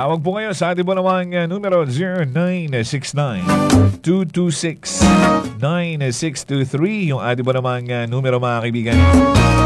Tawag po kayo sa ating po namang numero 0969-226-9623. Yung ating po namang numero mga kaibigan.